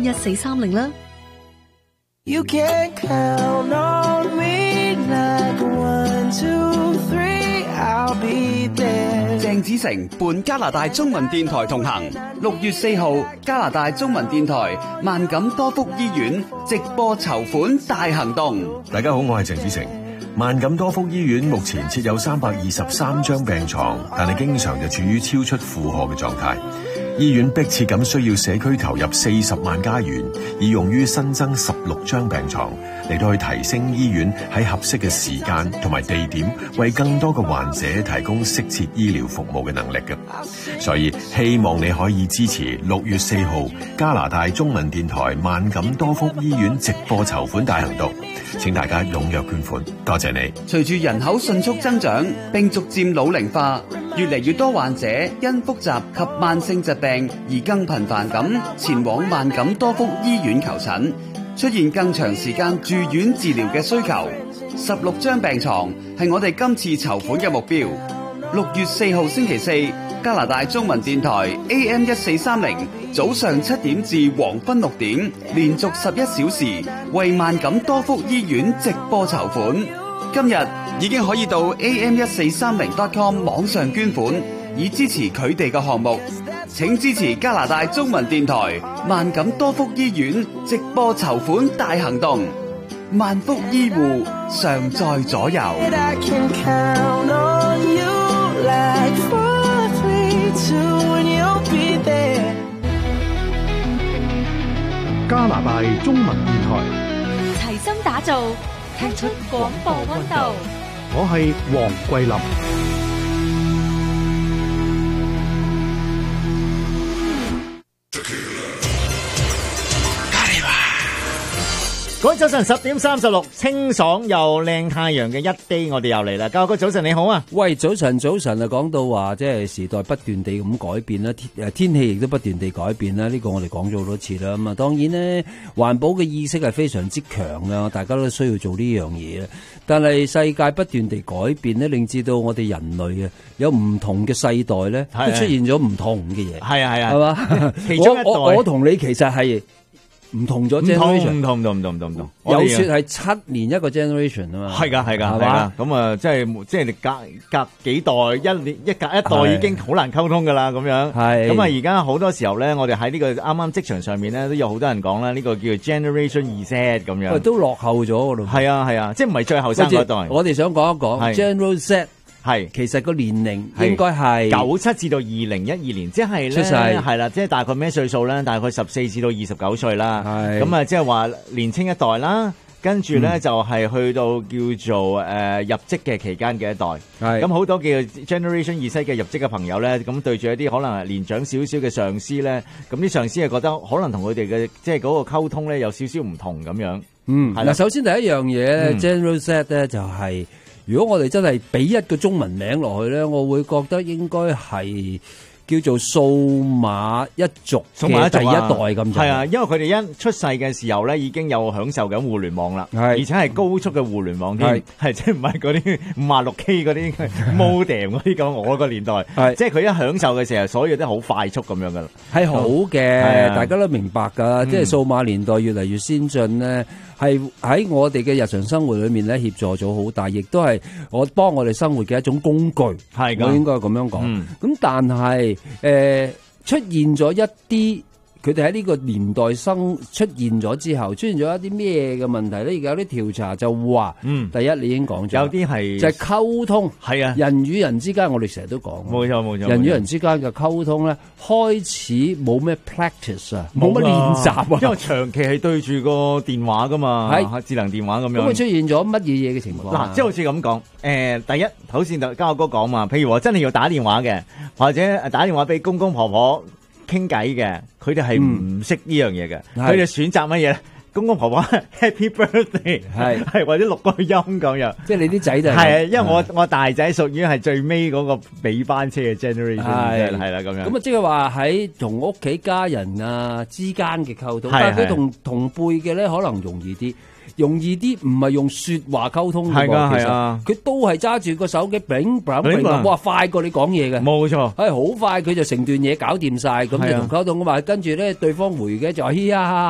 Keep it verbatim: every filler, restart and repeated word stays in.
M 一四三零啦。 You can count on me like one, two, three, I'll be there. 鄭子誠伴加拿大中文電台同行，六月四號加拿大中文電台萬錦多福醫院直播籌款大行動。 大家好，我係鄭子誠。萬錦多福醫院目前設有三百二十三張病床，但係經常就處於超出負荷嘅狀態。醫院迫切咁需要社區投入四十萬加元，以用於新增十六張病床，嚟到去提升醫院喺合適嘅時間同埋地點，為更多嘅患者提供適切醫療服務嘅能力嘅。所以希望你可以支持六月四號加拿大中文電台萬錦多福醫院直播籌款大行動，請大家踴躍捐款，多謝你。 隨住人口迅速增長並逐漸老齡化，越嚟越多患者因複雜及慢性疾病而更頻繁咁前往萬錦多福醫院求診，出現更長時間住院治療嘅需求。十六張病床係我哋今次籌款嘅目標。六月四號星期四，加拿大中文電台 A M 一四三零早上七點至黃昏六點，連續十一小時為萬錦多福醫院直播籌款。今日已經可以到 A M 一四三零 dot com 網上捐款，以支持佢哋嘅項目。請支持加拿大中文電台萬錦多福醫院直播籌款大行動。萬福醫護常在左右。 I can count on you like four, three, two, and you'll be there. 加拿大中文電台齊心打造，聽出廣播溫度。 我係黃桂林。 各位早晨，十點三十六，清爽又靚太陽嘅一 day，我哋又嚟啦。教哥早晨你好啊！ 喂，早晨早晨啊，講到話即係時代不斷地咁改變啦，天誒天氣亦都不斷地改變啦。呢個我哋講咗好多次啦。咁啊，當然呢，環保嘅意識係非常之強噶，大家都需要做呢樣嘢。但係世界不斷地改變呢，令至到我哋人類啊有唔同嘅世代咧，都出現咗唔同嘅嘢。係啊係啊，係嘛？其中一代，我我同你其實係。唔同咗 generation， 唔同唔同唔同唔同唔同， 有說係七年一個 generation 啊嘛， 係噶係噶係嘛，咁啊即係即係你隔隔幾代一年一隔一代已經好難溝通噶啦咁樣，係咁啊而家好多時候咧，我哋喺呢個啱啱職場上面咧都有好多人講啦，呢個叫做 generation Z 咁樣， 都落後咗噶咯， 係啊係啊，即係唔係最後生嗰代， 我哋想講一講 generation Z。係，其實個年齡應該係九七至到二零一二年，即係咧出世係啦，即係大概咩歲數咧？大概十四至到二十九歲啦。係咁啊，即係話年青一代啦。跟住咧、嗯、就係、是、去到叫做誒、呃、入職嘅期間嘅一代。係咁好多叫 Generation Z 嘅入職嘅朋友咧，咁對住一啲可能年長少少嘅上司咧，咁啲上司係覺得可能同佢哋嘅即係嗰個溝通咧有少少唔同咁樣。 嗯，嗱，首先第一樣嘢咧、嗯、，Generation Z 咧就係、是。如果我哋真係俾一個中文名落去咧，我會覺得應該係叫做數碼一族嘅第一代咁。 係啊，因為佢哋一出世嘅時候咧，已經有享受緊互聯網啦，而且係高速嘅互聯網添，係即係唔係嗰啲五啊六 K 嗰啲 modem 嗰啲咁。我個年代係即係佢一享受嘅時候，所有都好快速咁樣噶啦，係好嘅，大家都明白噶，即係數碼年代越嚟越先進咧。係喺我哋嘅日常生活裏面咧，協助咗好大，亦都係我幫我哋生活嘅一種工具。係㗎，我應該咁樣講。咁、嗯、但係誒、呃、出現咗一啲。佢哋喺呢個年代生出現咗之後，出現咗一啲咩嘅問題咧？而家有啲調查就話，嗯，第一你已經講咗，有啲係就係、是、溝通，係啊，人與人之間，我哋成日都講，冇錯冇錯，人與人之間嘅溝通咧，開始冇咩 practice 啊，冇乜練習啊，因為長期係對住個電話噶嘛，係智能電話咁樣，咁會出現咗乜嘢嘢嘅情況？嗱，即係好似咁講，誒、呃，第一，好似交我哥講嘛，譬如話真係要打電話嘅，或者打電話俾公公婆婆。傾偈嘅，佢哋係唔識呢樣嘢嘅，佢哋選擇乜嘢咧？公公婆婆 Happy Birthday 係係或者錄個音咁樣，即係你啲仔就係啊，因為我我大仔屬於係最尾嗰個尾班車嘅 generation 係係啦咁樣。咁啊，即係話喺同屋企家人啊之間嘅溝通，但係佢同同輩嘅咧可能容易啲。容易啲，唔係用說話溝通嘅喎，其實佢都係揸住個手機，bling bling bling，哇，快過你講嘢嘅，冇錯，係好快佢就成段嘢搞掂晒，咁就同溝通咁話，跟住咧對方回嘅就嘻哈哈。